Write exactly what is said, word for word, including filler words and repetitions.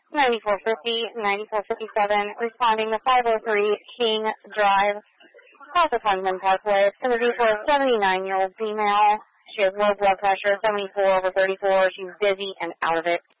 ninety-four fifty, ninety-four fifty-seven, responding to five oh three King Drive, south of Huntsman Parkway. It's going to be for a seventy-nine-year-old female. She has low blood pressure, seventy-four over thirty-four. She's dizzy and out of it.